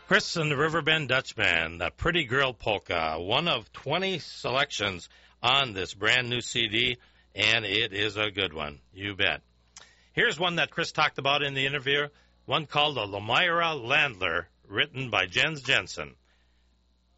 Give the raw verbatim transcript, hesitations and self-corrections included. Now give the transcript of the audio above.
Chris and the Riverbend Dutchman, the Pretty Girl Polka, one of twenty selections on this brand new C D, and it is a good one, you bet. Here's one that Chris talked about in the interview, one called the Lamira Landler, written by Jens Jensen.